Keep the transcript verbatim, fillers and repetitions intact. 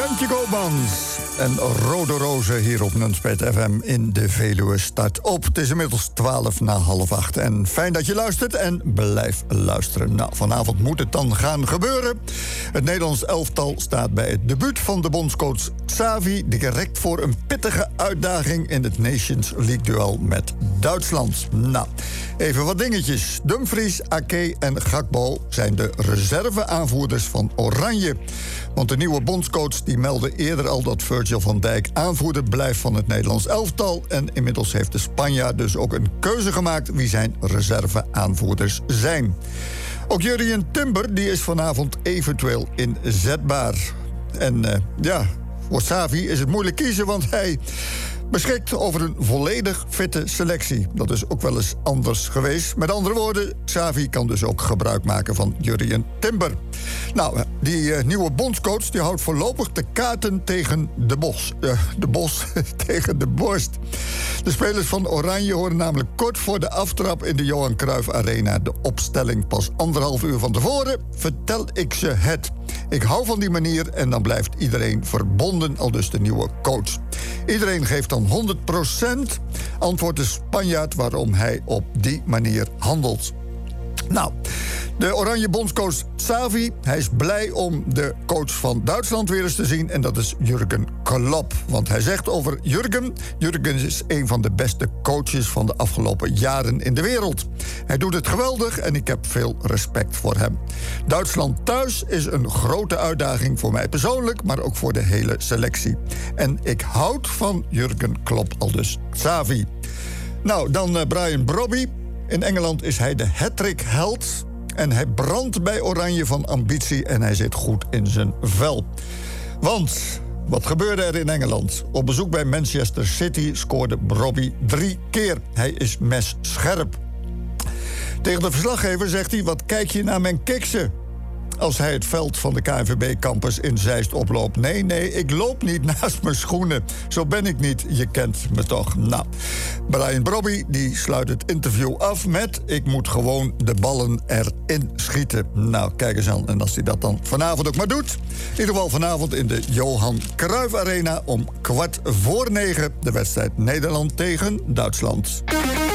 Antje Koopmans en Rode Rozen hier op Nunspeet F M in de Veluwe start op. Het is inmiddels twaalf na half acht. En fijn dat je luistert en blijf luisteren. Nou, vanavond moet het dan gaan gebeuren. Het Nederlands elftal staat bij het debuut van de bondscoach Xavi direct voor een pittige uitdaging in het Nations League duel met Duitsland. Nou, even wat dingetjes. Dumfries, Ake en Gakpo zijn de reserveaanvoerders van Oranje. Want de nieuwe bondscoach die meldde eerder al dat Virgil van Dijk aanvoerder blijft van het Nederlands elftal. En inmiddels heeft de Spanjaard dus ook een keuze gemaakt wie zijn reserveaanvoerders zijn. Ook Jurrien Timber die is vanavond eventueel inzetbaar. En uh, ja, voor Xavi is het moeilijk kiezen, want hij beschikt over een volledig fitte selectie. Dat is ook wel eens anders geweest. Met andere woorden, Xavi kan dus ook gebruik maken van Jurrien Timber. Nou, die uh, nieuwe bondscoach die houdt voorlopig de kaarten tegen de bos. Uh, de bos tegen de borst. De spelers van Oranje horen namelijk kort voor de aftrap in de Johan Cruijff Arena de opstelling. Pas anderhalf uur van tevoren vertel ik ze het. Ik hou van die manier en dan blijft iedereen verbonden, aldus de nieuwe coach. Iedereen geeft dan honderd procent, antwoordt de Spanjaard waarom hij op die manier handelt. Nou, de Oranje bondscoach Xavi, hij is blij om de coach van Duitsland weer eens te zien. En dat is Jurgen Klopp. Want hij zegt over Jurgen, Jurgen is een van de beste coaches van de afgelopen jaren in de wereld. Hij doet het geweldig en ik heb veel respect voor hem. Duitsland thuis is een grote uitdaging voor mij persoonlijk, maar ook voor de hele selectie. En ik houd van Jurgen Klopp, aldus Xavi. Nou, dan uh, Brian Brobby. In Engeland is hij de hat-trick-held. En hij brandt bij Oranje van ambitie en hij zit goed in zijn vel. Want wat gebeurde er in Engeland? Op bezoek bij Manchester City scoorde Brobby drie keer. Hij is messcherp. Tegen de verslaggever zegt hij: wat kijk je naar mijn kiksen? Als hij het veld van de K N V B-campus in Zeist oploopt. Nee, nee, ik loop niet naast mijn schoenen. Zo ben ik niet, je kent me toch. Nou, Brian Brobby die sluit het interview af met: ik moet gewoon de ballen erin schieten. Nou, kijk eens aan. En als hij dat dan vanavond ook maar doet. In ieder geval vanavond in de Johan Cruijff Arena om kwart voor negen. De wedstrijd Nederland tegen Duitsland.